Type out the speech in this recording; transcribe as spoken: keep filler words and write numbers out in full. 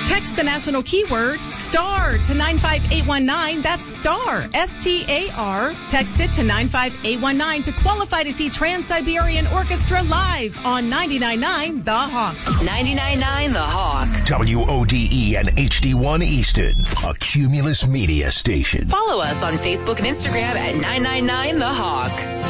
Text the national keyword STAR to nine five eight one nine. That's STAR, S T A R. Text it to nine five eight one nine to qualify to see Trans-Siberian Orchestra live on ninety-nine point nine The Hawk. ninety-nine point nine The Hawk. W O D E and H D one Easton, a Cumulus Media station. Follow us on Facebook and Instagram at nine nine nine The Hawk.